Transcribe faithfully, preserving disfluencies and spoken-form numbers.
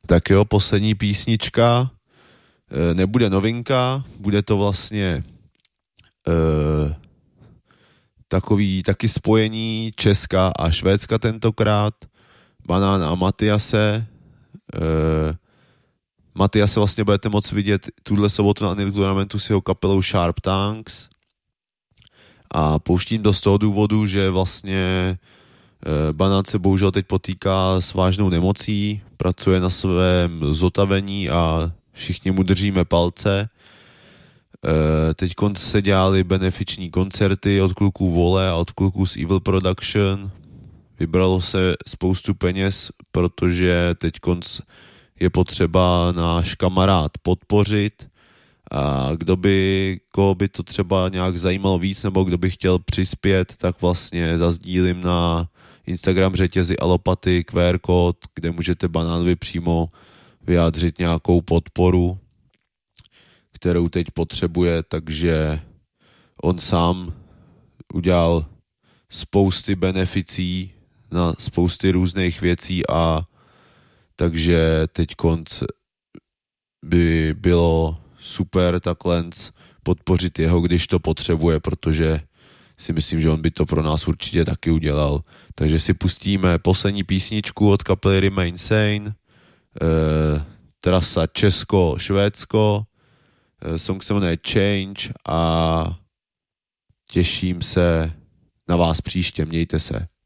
Tak jo, poslední písnička, e, nebude novinka, bude to vlastně e, takový taky spojení Česka a Švédska tentokrát, Banán a Matiase. E, Matiase vlastně budete moct vidět tuhle sobotu na Unreal Tournamentu s jeho kapelou Sharp Tanks. A pouštím to z toho důvodu, že vlastně e, Banán se bohužel teď potýká s vážnou nemocí, pracuje na svém zotavení a všichni mu držíme palce. E, teď se dělali benefiční koncerty od kluků Vole a od kluků z Evil Production. Vybralo se spoustu peněz, protože teď je potřeba náš kamarád podpořit. A kdo by, koho by to třeba nějak zajímalo víc, nebo kdo by chtěl přispět, tak vlastně zazdílím na Instagram řetězi Alopaty Q R kód, kde můžete Banánovi přímo vyjádřit nějakou podporu, kterou teď potřebuje, takže on sám udělal spousty beneficí na spousty různých věcí a takže teď konc by bylo super takhle podpořit jeho, když to potřebuje, protože si myslím, že on by to pro nás určitě taky udělal. Takže si pustíme poslední písničku od kapely Remain Sane, eh, trasa Česko-Švédsko, eh, song se jmenuje Change a těším se na vás příště, mějte se.